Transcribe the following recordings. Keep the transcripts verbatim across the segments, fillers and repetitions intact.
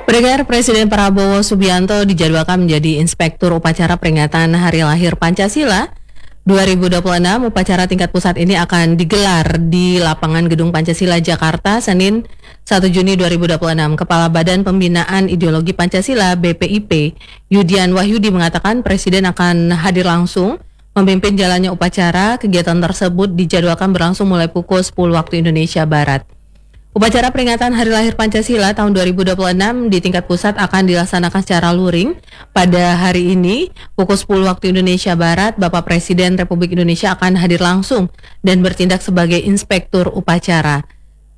Pendengar, Presiden Prabowo Subianto dijadwalkan menjadi Inspektur Upacara Peringatan Hari Lahir Pancasila dua ribu dua puluh enam. Upacara tingkat pusat ini akan digelar di lapangan Gedung Pancasila, Jakarta, Senin satu Juni dua ribu dua puluh enam. Kepala Badan Pembinaan Ideologi Pancasila B P I P, Yudian Wahyudi, mengatakan Presiden akan hadir langsung memimpin jalannya upacara. Kegiatan tersebut dijadwalkan berlangsung mulai pukul sepuluh waktu Indonesia Barat. Upacara peringatan Hari Lahir Pancasila tahun dua ribu dua puluh enam di tingkat pusat akan dilaksanakan secara luring. Pada hari ini, pukul sepuluh waktu Indonesia Barat, Bapak Presiden Republik Indonesia akan hadir langsung dan bertindak sebagai Inspektur Upacara.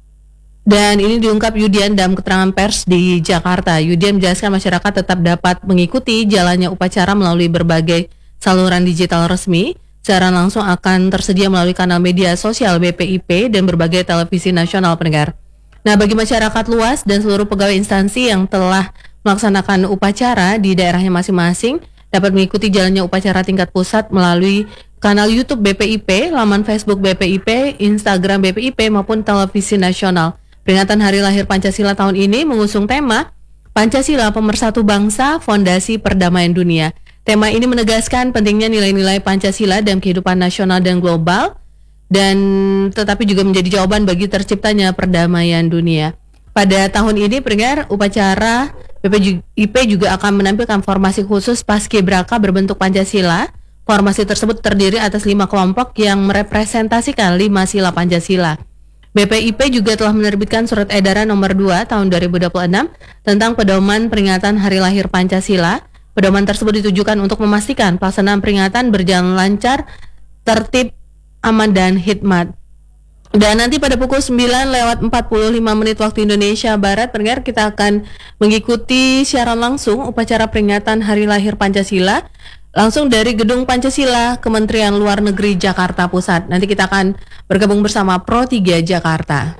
Dan ini diungkap Yudian dalam keterangan pers di Jakarta. Yudian menjelaskan masyarakat tetap dapat mengikuti jalannya upacara melalui berbagai saluran digital resmi. Siaran langsung akan tersedia melalui kanal media sosial B P I P dan berbagai televisi nasional, pendengar. Nah, bagi masyarakat luas dan seluruh pegawai instansi yang telah melaksanakan upacara di daerahnya masing-masing dapat mengikuti jalannya upacara tingkat pusat melalui kanal YouTube B P I P, laman Facebook B P I P, Instagram B P I P maupun televisi nasional. Peringatan Hari Lahir Pancasila tahun ini mengusung tema Pancasila Pemersatu Bangsa, Fondasi Perdamaian Dunia. Tema ini menegaskan pentingnya nilai-nilai Pancasila dalam kehidupan nasional dan global, dan tetapi juga menjadi jawaban bagi terciptanya perdamaian dunia. Pada tahun ini, pendengar, upacara B P I P juga akan menampilkan formasi khusus Paskibraka berbentuk Pancasila. Formasi tersebut terdiri atas lima kelompok yang merepresentasikan lima sila Pancasila. B P I P juga telah menerbitkan surat edaran nomor dua tahun dua ribu dua puluh enam tentang pedoman peringatan Hari Lahir Pancasila. Pedoman tersebut ditujukan untuk memastikan pelaksanaan peringatan berjalan lancar, tertib, aman, dan hikmat. Dan nanti pada pukul sembilan lewat empat puluh lima menit waktu Indonesia Barat, pendengar, kita akan mengikuti siaran langsung upacara peringatan Hari Lahir Pancasila langsung dari Gedung Pancasila, Kementerian Luar Negeri Jakarta Pusat. Nanti kita akan bergabung bersama Pro tiga Jakarta.